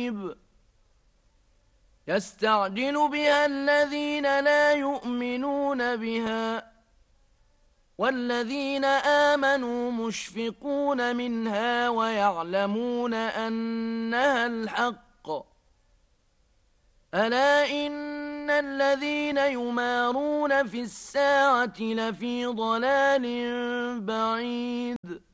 ريب يستعجل بها الذين لا يؤمنون بها والذين آمنوا مشفقون منها ويعلمون أنها الحق ألا إن الذين يمارون في الساعة لفي ضلال بعيد